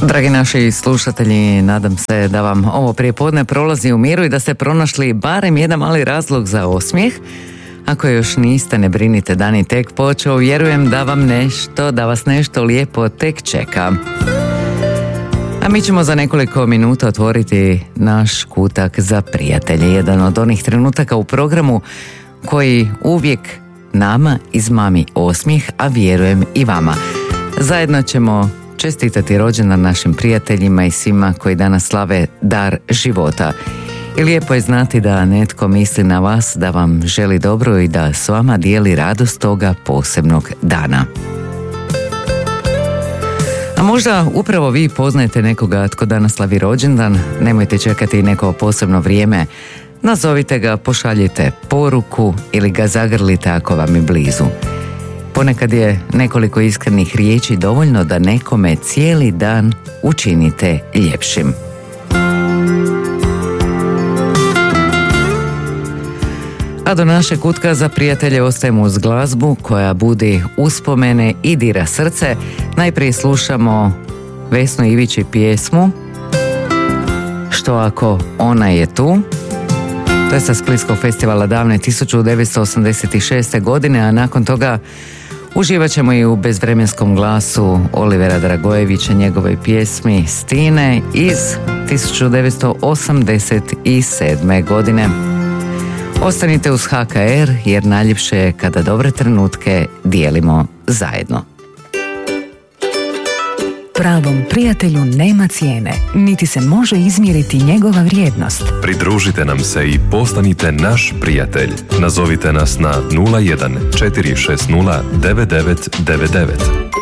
Dragi naši slušatelji, nadam se da vam ovo prijepodne prolazi u miru i da ste pronašli barem jedan mali razlog za osmijeh. Ako još niste, ne brinite, dan je tek počeo, vjerujem da vas nešto lijepo tek čeka. A mi ćemo za nekoliko minuta otvoriti naš kutak za prijatelje, jedan od onih trenutaka u programu koji uvijek nama izmami osmijeh, a vjerujem i vama. Zajedno ćemo čestitati rođendan našim prijateljima i svima koji danas slave dar života. I lijepo je znati da netko misli na vas, da vam želi dobro i da s vama dijeli radost toga posebnog dana. A možda upravo vi poznajete nekoga tko danas slavi rođendan, nemojte čekati neko posebno vrijeme. Nazovite ga, pošaljite poruku ili ga zagrlite ako vam je blizu. Ponekad je nekoliko iskrenih riječi dovoljno da nekome cijeli dan učinite ljepšim. A do našeg kutka za prijatelje ostajemo uz glazbu koja budi uspomene i dira srce. Najprije slušamo Vesnu Ivić pjesmu Što ako ona je tu. To je sa Splitskog festivala davne 1986. godine, a nakon toga uživat ćemo i u bezvremenskom glasu Olivera Dragojevića, njegovoj pjesmi Stine iz 1987. godine. Ostanite uz HKR jer najljepše je kada dobre trenutke dijelimo zajedno. Pravom prijatelju nema cijene, niti se može izmjeriti njegova vrijednost. Pridružite nam se i postanite naš prijatelj. Nazovite nas na 01 460 9999.